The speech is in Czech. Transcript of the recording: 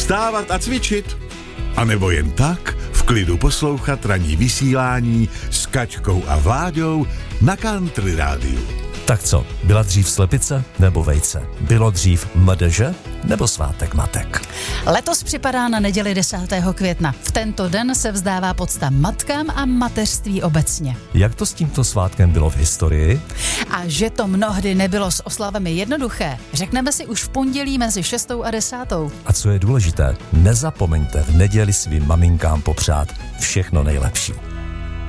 vstávat a cvičit. A nebo jen tak v klidu poslouchat ranní vysílání s Kačkou a Vláďou na Country Rádiu. Tak co, byla dřív slepice nebo vejce? Bylo dřív MDŽ nebo svátek matek? Letos připadá na neděli 10. května. V tento den se vzdává pocta matkám a mateřství obecně. Jak to s tímto svátkem bylo v historii? A že to mnohdy nebylo s oslavami jednoduché, řekneme si už v pondělí mezi 6. a 10. A co je důležité, nezapomeňte v neděli svým maminkám popřát všechno nejlepší.